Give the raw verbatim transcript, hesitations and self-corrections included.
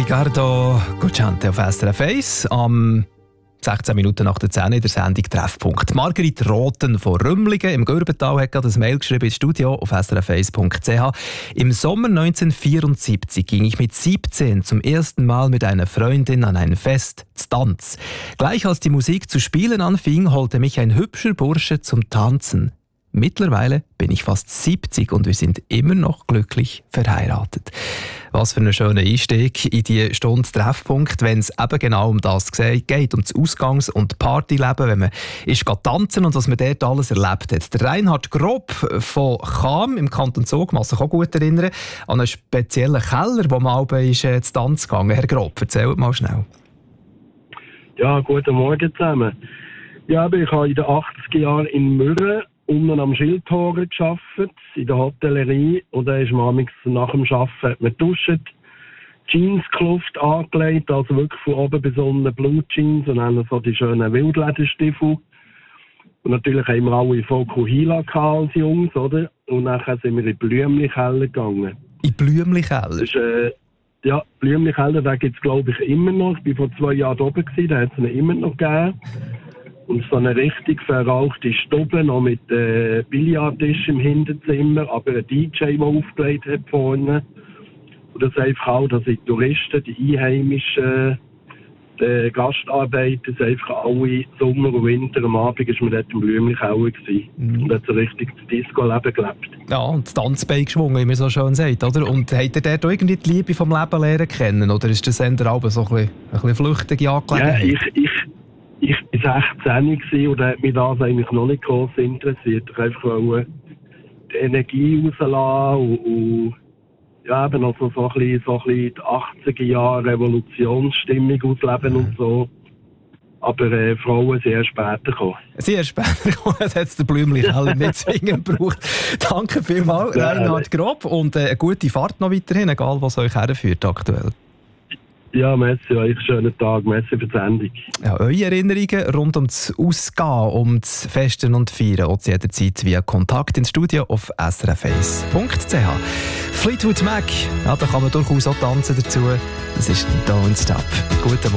Riccardo Cocciante auf S R F eins am sechzehn Minuten nach der zehn in der Sendung Treffpunkt. Margrit Roten von Rümlingen im Gürbental hat gerade ein Mail geschrieben ins Studio auf s r f eins punkt c h. Im Sommer neunzehnhundertvierundsiebzig ging ich mit siebzehn zum ersten Mal mit einer Freundin an ein Fest, Tanz. Gleich als die Musik zu spielen anfing, holte mich ein hübscher Bursche zum Tanzen. Mittlerweile bin ich fast siebzig und wir sind immer noch glücklich verheiratet. Was für ein schöner Einstieg in die Stunde Treffpunkt, wenn es eben genau um das geht, um das Ausgangs- und Partyleben, wenn man ist tanzen und was man dort alles erlebt hat. Der Reinhard Grob von Cham im Kanton Zug, kann sich auch gut erinnern, an einen speziellen Keller, wo man auch ist, äh, zu Tanz gegangen. Herr Grob, erzählt mal schnell. Ja, guten Morgen zusammen. Ja, ich habe in den achtziger Jahren in Mürren unten am Schildtoren gearbeitet, in der Hotellerie. Und da ist man nach dem Arbeiten hat man duscht, Jeanskluft angelegt, also wirklich von oben bis unten Blue Jeans und dann so die schönen Wildlederstiefel. Und natürlich haben wir alle Fokuhila als Jungs, oder? Und nachher sind wir in Blümli-Keller gegangen. In Blümli-Keller? Das ist, äh, ja, Blümli-Keller, den gibt es glaube ich immer noch. Ich war vor zwei Jahren oben, da hat es ihn immer noch gegeben. Und so eine richtig verrauchte Stube, noch mit äh, Billardtisch im Hinterzimmer, aber ein D J, der aufgelegt hat vorne. Und das einfach auch, dass die Touristen, die Einheimischen, die Gastarbeiter, einfach alle Sommer und Winter am Abend ist man dort im Blümli-Keller gewesen. Mhm. Und hat so richtig das Disco-Leben gelebt. Ja, und das Tanzbein geschwungen, wie man so schön sagt, oder? Und habt ihr dort auch irgendwie die Liebe vom Leben lernen kennen? Oder ist das eher auch so ein bisschen, ein bisschen flüchtige Angelegenheit? Ja, ich... ich Ich war sechzehn und hat mich das eigentlich noch nicht groß interessiert. Ich wollte einfach die Energie rauslassen und, und ja, eben also so ein bisschen, so ein bisschen die achtziger Jahre Revolutionsstimmung ausleben und so. Aber äh, Frauen sind erst später gekommen. Sie erst später gekommen, das hat es der Blümli-Keller nicht zwingend gebraucht. Danke vielmals, Reinhard Grob, und äh, eine gute Fahrt noch weiterhin, egal was euch herführt aktuell. Ja, merci euch, schönen Tag, merci für die Sendung. Ja, eure Erinnerungen rund um das Ausgehen, um das Festen und Feiern, auch zu jeder Zeit via Kontakt ins Studio auf s r f eins punkt c h. Fleetwood Mac, ja, da kann man durchaus auch tanzen dazu. Das ist Don't Stop. Guten Morgen.